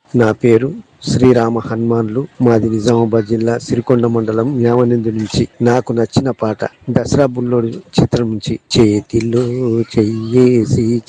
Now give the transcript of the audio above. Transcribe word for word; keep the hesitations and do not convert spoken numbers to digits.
నా పేరు శ్రీరామ హనుమాన్లు. మాది నిజామాబాద్ జిల్లా సిరికొండ మండలం న్యామనిందు నుంచి. నాకు నచ్చిన పాట దసరా బుల్లోడు చిత్రం నుంచి చేతిలో చెయ్యేసి